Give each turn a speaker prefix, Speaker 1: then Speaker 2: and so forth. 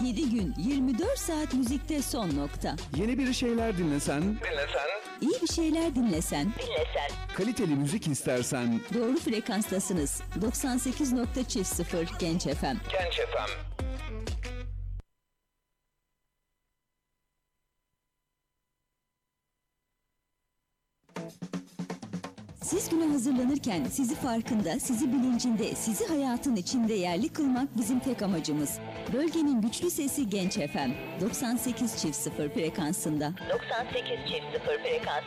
Speaker 1: 7 gün 24 saat müzikte son nokta.
Speaker 2: Yeni bir şeyler dinlesen,
Speaker 1: İyi bir şeyler dinlesen,
Speaker 2: kaliteli müzik istersen,
Speaker 1: doğru frekanstasınız. 98.0 Genç FM. Siz güne hazırlanırken sizi farkında, sizi bilincinde, sizi hayatın içinde yerli kılmak bizim tek amacımız. Bölgenin güçlü sesi Genç FM. 98.0 frekansında. 98.0 frekans.